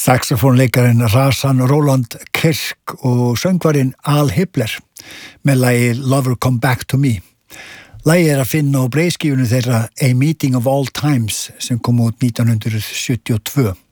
Saxofónleikarinn Razan Roland Kirk og söngvarinn Al Hibbler með lagi Lover Come Back to Me. Lagið að finna á breiðskífunni þeirra A Meeting of All Times sem kom út 1972.